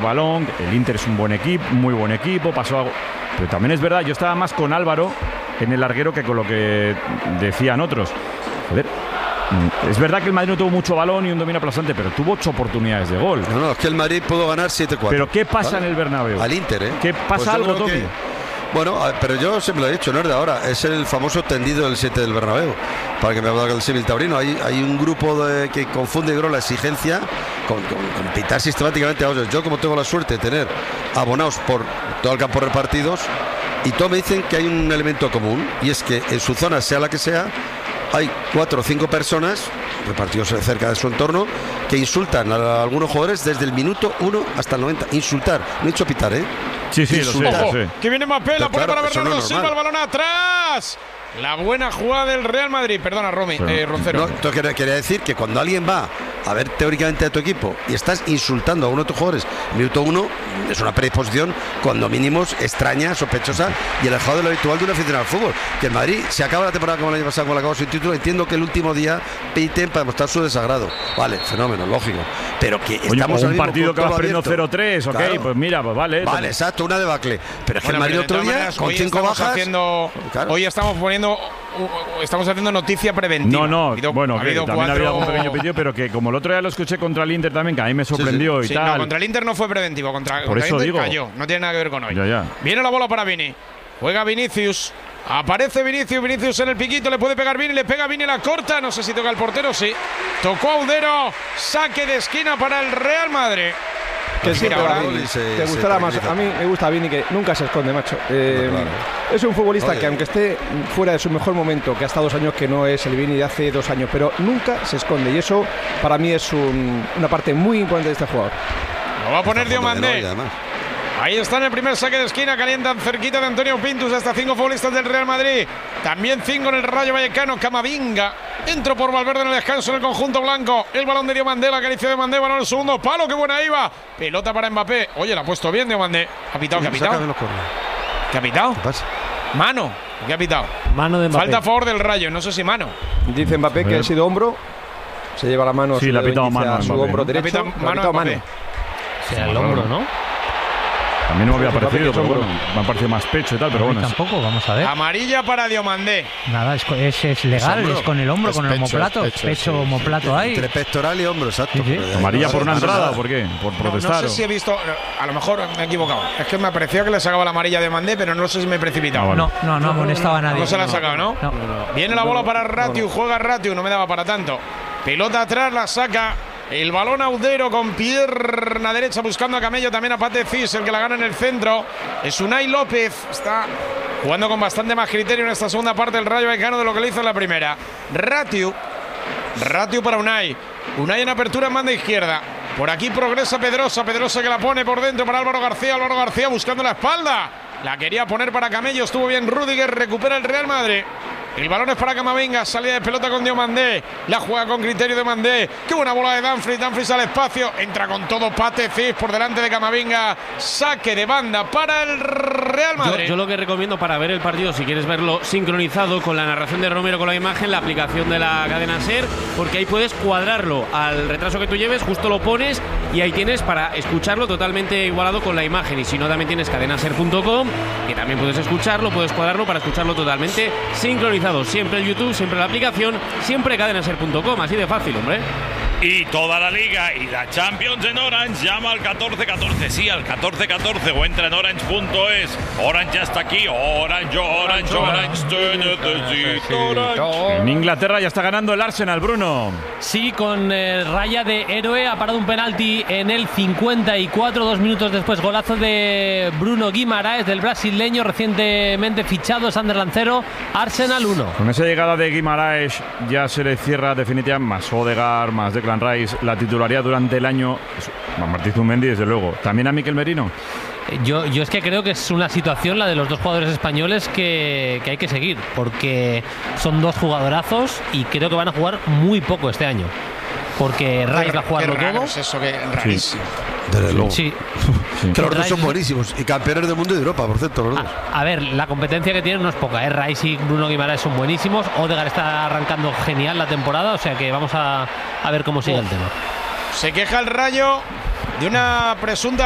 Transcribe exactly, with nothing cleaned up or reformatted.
balón, el Inter es un buen equipo, muy buen equipo, pasó algo. Pero también es verdad, yo estaba más con Álvaro en el larguero que con lo que decían otros. Joder, es verdad que el Madrid no tuvo mucho balón y un dominio aplastante, pero tuvo ocho oportunidades de gol. No, no, es que el Madrid pudo ganar siete cuatro. Pero ¿qué pasa ¿vale? en el Bernabéu? Al Inter, ¿eh? ¿Qué pasa pues algo, Tommy? Bueno, pero yo siempre lo he dicho, no es de ahora, es el famoso tendido del siete del Bernabéu. Para que me haga el símil taurino, hay, hay un grupo de, que confunde creo, la exigencia con, con, con pitar sistemáticamente a otros. Yo, como tengo la suerte de tener abonados por todo el campo repartidos, y todos me dicen que hay un elemento común, y es que en su zona, sea la que sea, hay cuatro o cinco personas repartidos cerca de su entorno que insultan a algunos jugadores desde el minuto uno hasta el noventa. Insultar, no he dicho pitar, ¿eh? Sí, sí, lo sé, lo sé. Que viene Mbappé, la pone claro, para Bernardo no es Silva, el balón atrás. La buena jugada del Real Madrid. Perdona, Romy, Pero, eh, Roncero. No, quería, quería decir que cuando alguien va a ver teóricamente a tu equipo y estás insultando a uno de tus jugadores, minuto uno, es una predisposición cuando mínimo extraña, sospechosa y alejado de lo habitual de un aficionado al fútbol. Que el Madrid se acaba la temporada como el año pasado, como la acabó sin título. Entiendo que el último día piten para demostrar su desagrado. Vale, fenómeno, lógico. Pero que Oye, estamos un partido que vas perdiendo abierto. cero tres, ok, Claro. pues mira, pues vale. Vale, exacto, una debacle. Pero es que Bueno, el Madrid pero de otro todas día, maneras, con hoy cinco estamos bajas. haciendo, Claro. Hoy estamos poniendo. Estamos haciendo noticia preventiva. No, no, Ha habido- bueno, ha que habido también cuatro... ha habido algún pequeño pedido, pero que como el otro día lo escuché contra el Inter también, que a mí me sorprendió Sí, y tal. No, contra el Inter no fue preventivo, contra, Por contra eso el Inter digo. cayó. No tiene nada que ver con hoy. Ya, ya. Viene la bola para Vini. Juega Vinicius. Aparece Vinicius, Vinicius en el piquito, le puede pegar Vini, le pega Vini la corta, no sé si toca el portero, sí. Tocó a Udero, saque de esquina para el Real Madrid. Que Pues siempre mira, va ahora- Vini. se- Te se gustará más. tranquiliza. A mí me gusta Vini, que nunca se esconde, macho. Eh, Claro. Es un futbolista Oye. que, aunque esté fuera de su mejor momento, que ha estado dos años que no es el Vini de hace dos años, pero nunca se esconde. Y eso, para mí, es un- una parte muy importante de este jugador. Lo va a poner Está a fondo de Diomandé. Noy, además. Ahí está en el primer saque de esquina, calientan cerquita de Antonio Pintus, hasta cinco futbolistas del Real Madrid. También cinco en el Rayo Vallecano, Camavinga. Entró por Valverde en el descanso en el conjunto blanco. El balón de Diomandé, la acaricia de Diomandé, balón en el segundo palo, qué buena iba. Pelota para Mbappé. Oye, la ha puesto bien Diomandé. Ha pitado, ¿qué ha pitado? Sácame los corners. ¿Qué ha pitado? ¿Qué pasa? Mano. ¿Qué ha pitado? Mano de Mbappé. Falta a favor del Rayo, no sé si mano. Dice Mbappé que ha sido hombro. Se lleva la mano, Sí, se le ha pitado bendice mano a a su Mbappé, hombro ¿no? derecho. Le ha pitado le ha mano a pitado Mbappé. Será el hombro, ¿no? A mí no me había Mbappé parecido, que es pero hombro. bueno, me ha parecido más pecho y tal, pero A mí bueno. es- tampoco, vamos a ver. Amarilla para Diomandé. Nada, es, co- es, es legal, hombro. es con el hombro, Es con el pecho, homoplato. es pecho, Pecho, sí, homoplato ahí. Entre pectoral y hombro, exacto. Sí, sí. Pero de ahí ¿Amarilla no por una pasa entrada nada. o por qué? ¿Por No, protestar? no sé o- si he visto, a lo mejor me he equivocado. Es que me parecía que le sacaba la amarilla a Diomandé, pero no sé si me he precipitado. Ah, vale. No, no, no amonestaba a nadie. No se la ha sacado, ¿no? No. Viene la bola para Ratiu, juega Ratiu, no me daba para tanto. Pelota atrás, la saca. El balón a Udero con pierna derecha buscando a Camello, también a Pate Cis, el que la gana en el centro. Es Unai López, está jugando con bastante más criterio en esta segunda parte del Rayo Vallecano de lo que le hizo en la primera. Ratiu, Ratiu para Unai. Unai en apertura en banda izquierda. Por aquí progresa Pedrosa, Pedrosa que la pone por dentro para Álvaro García, Álvaro García buscando la espalda. La quería poner para Camello, estuvo bien Rüdiger, recupera el Real Madrid. El balón es para Camavinga, salida de pelota con Diomandé, la juega con criterio Diomandé. Qué buena bola de Dumfries, Dumfries al espacio, entra con todo Pate Cis por delante de Camavinga, saque de banda para el Real Madrid. Yo, yo lo que recomiendo para ver el partido, si quieres verlo sincronizado con la narración de Romero con la imagen, la aplicación de la cadena SER, porque ahí puedes cuadrarlo al retraso que tú lleves, justo lo pones y ahí tienes para escucharlo totalmente igualado con la imagen. Y si no, también tienes cadenaser punto com, que también puedes escucharlo, puedes cuadrarlo para escucharlo totalmente sincronizado. Siempre el YouTube, siempre la aplicación, siempre cadenaser punto com, así de fácil, hombre. Y toda la Liga y la Champions en Orange, llama al catorce catorce, sí, al catorce catorce o entra en orange punto es. Orange ya está aquí, Orange, Orange, Orange, te necesito, Orange. En Inglaterra ya está ganando el Arsenal, Bruno. Sí, con eh, raya de héroe, ha parado un penalti en el cincuenta y cuatro, dos minutos después, golazo de Bruno Guimaraes, del brasileño recientemente fichado, Sunderland cero, Arsenal uno. Con esa llegada de Guimaraes ya se le cierra definitivamente más Odegaard, más Declan Rice, la titularidad durante el año. A Martí Zumendi, desde luego. También a Mikel Merino. Yo, yo es que creo que es una situación, la de los dos jugadores españoles, que, que hay que seguir, porque son dos jugadorazos y creo que van a jugar muy poco este año. Porque Rice va a jugarlo Qué raro todo. es eso, que rarísimo. Desde luego. Sí. Sí. Que los dos Rice- son buenísimos y campeones del mundo y de Europa, por cierto, los dos. A, a ver, la competencia que tienen no es poca, ¿eh? Rice y Bruno Guimaraes son buenísimos. Odegaard está arrancando genial la temporada, o sea que vamos a, a ver cómo sigue el tema. Se queja el Rayo de una presunta